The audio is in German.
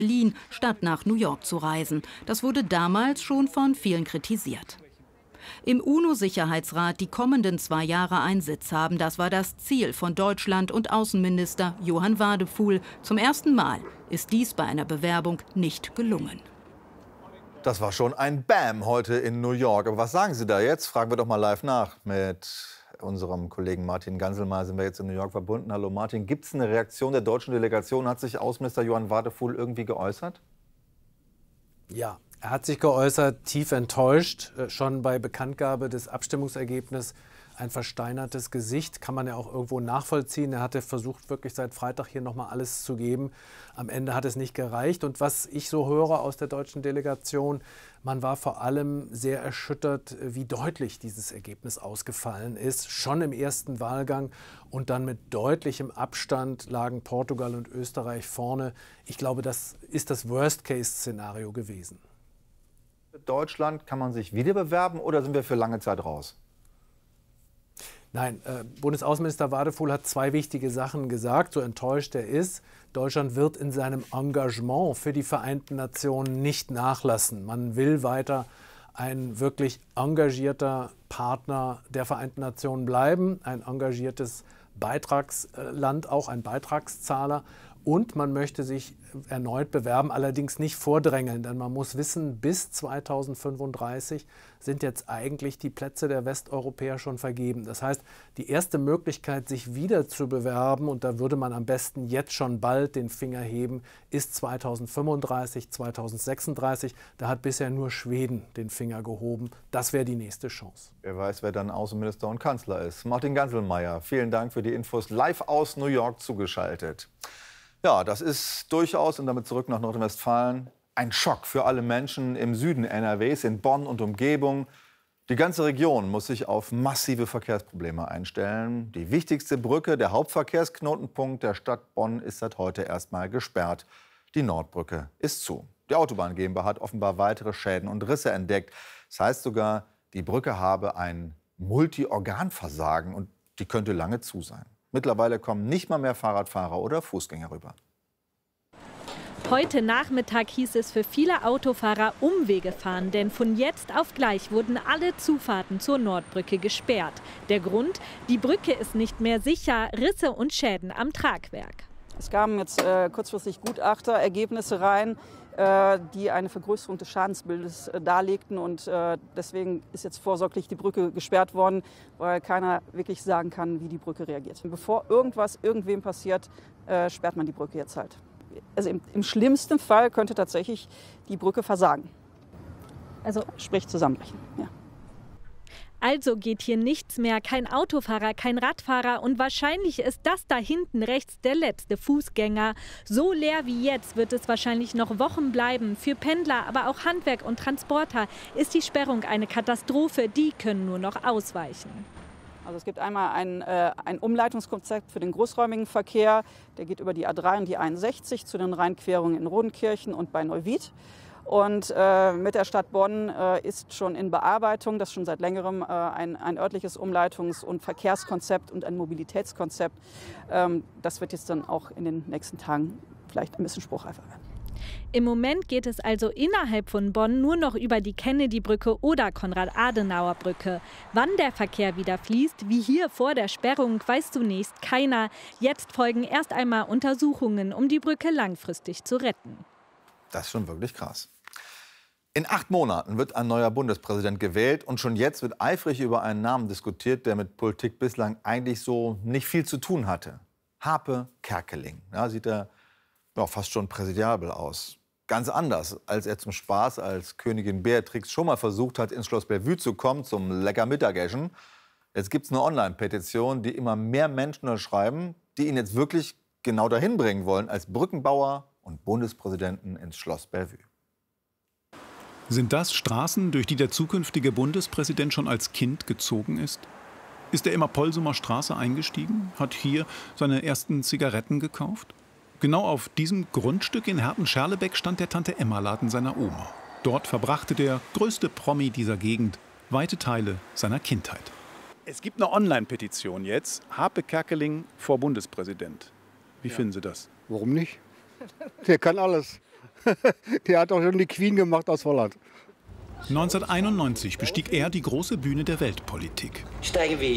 Berlin, statt nach New York zu reisen. Das wurde damals schon von vielen kritisiert. Im UNO-Sicherheitsrat die kommenden 2 Jahre einen Sitz haben, das war das Ziel von Deutschland und Außenminister Johann Wadephul. Zum ersten Mal ist dies bei einer Bewerbung nicht gelungen. Das war schon ein Bam heute in New York. Aber was sagen Sie da jetzt? Fragen wir doch mal live nach. Mit unserem Kollegen Martin Ganselmeier sind wir jetzt in New York verbunden. Hallo Martin, gibt es eine Reaktion der deutschen Delegation? Hat sich Außenminister Johann Wadephul irgendwie geäußert? Ja, er hat sich geäußert, tief enttäuscht. Schon bei Bekanntgabe des Abstimmungsergebnisses ein versteinertes Gesicht, kann man ja auch irgendwo nachvollziehen. Er hatte versucht, wirklich seit Freitag hier noch mal alles zu geben. Am Ende hat es nicht gereicht. Und was ich so höre aus der deutschen Delegation, man war vor allem sehr erschüttert, wie deutlich dieses Ergebnis ausgefallen ist. Schon im ersten Wahlgang und dann mit deutlichem Abstand lagen Portugal und Österreich vorne. Ich glaube, das ist das Worst-Case-Szenario gewesen. Deutschland, kann man sich wieder bewerben oder sind wir für lange Zeit raus? Nein, Bundesaußenminister Wadephul hat 2 wichtige Sachen gesagt, so enttäuscht er ist. Deutschland wird in seinem Engagement für die Vereinten Nationen nicht nachlassen. Man will weiter ein wirklich engagierter Partner der Vereinten Nationen bleiben, ein engagiertes Beitragsland, auch ein Beitragszahler. Und man möchte sich erneut bewerben, allerdings nicht vordrängeln, denn man muss wissen, bis 2035 sind jetzt eigentlich die Plätze der Westeuropäer schon vergeben. Das heißt, die erste Möglichkeit, sich wieder zu bewerben, und da würde man am besten jetzt schon bald den Finger heben, ist 2035, 2036. Da hat bisher nur Schweden den Finger gehoben. Das wäre die nächste Chance. Wer weiß, wer dann Außenminister und Kanzler ist. Martin Ganselmeier, vielen Dank für die Infos, live aus New York zugeschaltet. Ja, das ist durchaus, und damit zurück nach Nordrhein-Westfalen, ein Schock für alle Menschen im Süden NRWs, in Bonn und Umgebung. Die ganze Region muss sich auf massive Verkehrsprobleme einstellen. Die wichtigste Brücke, der Hauptverkehrsknotenpunkt der Stadt Bonn, ist seit heute erstmal gesperrt. Die Nordbrücke ist zu. Die Autobahn GmbH hat offenbar weitere Schäden und Risse entdeckt. Das heißt sogar, die Brücke habe ein Multiorganversagen und die könnte lange zu sein. Mittlerweile kommen nicht mal mehr Fahrradfahrer oder Fußgänger rüber. Heute Nachmittag hieß es für viele Autofahrer Umwege fahren, denn von jetzt auf gleich wurden alle Zufahrten zur Nordbrücke gesperrt. Der Grund? Die Brücke ist nicht mehr sicher, Risse und Schäden am Tragwerk. Es kamen jetzt kurzfristig Gutachterergebnisse rein, die eine Vergrößerung des Schadensbildes darlegten. Und deswegen ist jetzt vorsorglich die Brücke gesperrt worden, weil keiner wirklich sagen kann, wie die Brücke reagiert. Bevor irgendwas irgendwem passiert, sperrt man die Brücke jetzt halt. Also im schlimmsten Fall könnte tatsächlich die Brücke versagen. Also sprich zusammenbrechen. Ja. Also geht hier nichts mehr, kein Autofahrer, kein Radfahrer und wahrscheinlich ist das da hinten rechts der letzte Fußgänger. So leer wie jetzt wird es wahrscheinlich noch Wochen bleiben. Für Pendler, aber auch Handwerk und Transporter ist die Sperrung eine Katastrophe, die können nur noch ausweichen. Also es gibt einmal ein Umleitungskonzept für den großräumigen Verkehr, der geht über die A3 und die 61 zu den Rheinquerungen in Rodenkirchen und bei Neuwied. Und mit der Stadt Bonn ist schon in Bearbeitung, das schon seit längerem, ein örtliches Umleitungs- und Verkehrskonzept und ein Mobilitätskonzept. Das wird jetzt dann auch in den nächsten Tagen vielleicht ein bisschen spruchreifer werden. Im Moment geht es also innerhalb von Bonn nur noch über die Kennedy-Brücke oder Konrad-Adenauer-Brücke. Wann der Verkehr wieder fließt, wie hier vor der Sperrung, weiß zunächst keiner. Jetzt folgen erst einmal Untersuchungen, um die Brücke langfristig zu retten. Das ist schon wirklich krass. In 8 Monaten wird ein neuer Bundespräsident gewählt und schon jetzt wird eifrig über einen Namen diskutiert, der mit Politik bislang eigentlich so nicht viel zu tun hatte. Harpe Kerkeling. Ja, sieht er fast schon präsidiabel aus. Ganz anders, als er zum Spaß als Königin Beatrix schon mal versucht hat, ins Schloss Bellevue zu kommen, zum lecker Mittagessen. Jetzt gibt es eine Online-Petition, die immer mehr Menschen unterschreiben, die ihn jetzt wirklich genau dahin bringen wollen, als Brückenbauer und Bundespräsidenten ins Schloss Bellevue. Sind das Straßen, durch die der zukünftige Bundespräsident schon als Kind gezogen ist? Ist er immer Polsumer Straße eingestiegen? Hat hier seine ersten Zigaretten gekauft? Genau auf diesem Grundstück in Herten-Scherlebeck stand der Tante-Emma-Laden seiner Oma. Dort verbrachte der größte Promi dieser Gegend weite Teile seiner Kindheit. Es gibt eine Online-Petition jetzt. Harpe Kerkeling vor Bundespräsident. Wie finden Sie das? Warum nicht? Der kann alles. Der hat doch schon die Queen gemacht aus Holland. 1991 bestieg er die große Bühne der Weltpolitik. Steigen wir